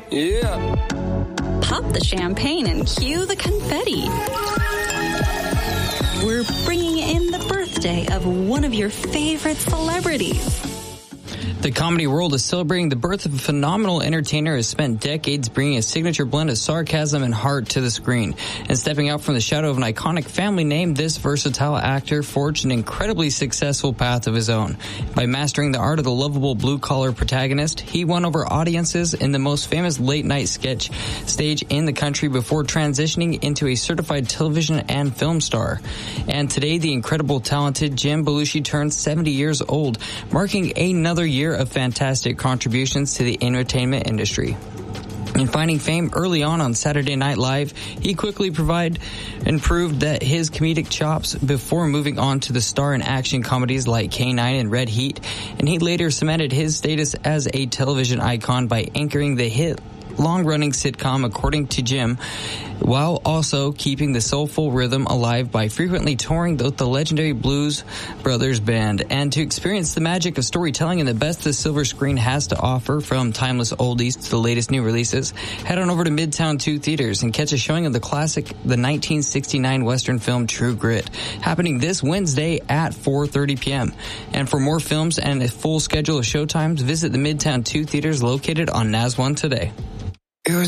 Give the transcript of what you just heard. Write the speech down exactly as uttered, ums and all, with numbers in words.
Yeah. Pop the champagne and cue the confetti. We're bringing in the birthday of one of your favorite celebrities. The comedy world is celebrating the birth of a phenomenal entertainer who has spent decades bringing a signature blend of sarcasm and heart to the screen. And stepping out from the shadow of an iconic family name, this versatile actor forged an incredibly successful path of his own. By mastering the art of the lovable blue-collar protagonist, he won over audiences in the most famous late-night sketch stage in the country before transitioning into a certified television and film star. And today, the incredible talented Jim Belushi turned seventy years old, marking another year of fantastic contributions to the entertainment industry. In finding fame early on on Saturday Night Live, he quickly provided and proved that his comedic chops before moving on to the star in action comedies like K nine and Red Heat, and he later cemented his status as a television icon by anchoring the hit long-running sitcom According to Jim, while also keeping the soulful rhythm alive by frequently touring with the legendary Blues Brothers Band. And to experience the magic of storytelling and the best the silver screen has to offer, from timeless oldies to the latest new releases, head on over to Midtown two Theaters and catch a showing of the classic, the nineteen sixty-nine Western film True Grit, happening this Wednesday at four thirty p.m. And for more films and a full schedule of showtimes, visit the Midtown two Theaters located on N A S one today.